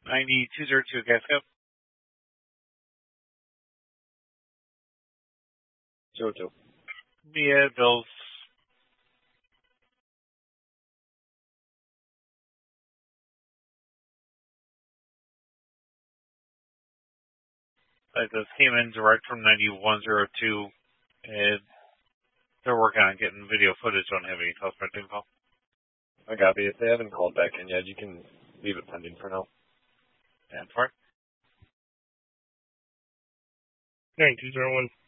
9202 Gasco. Jojo. Mia, Bills. This came in direct from 9102, and they're working on getting video footage. Don't have any suspect info. I copy. If they haven't called back in yet, you can leave it pending for now. And for 9201.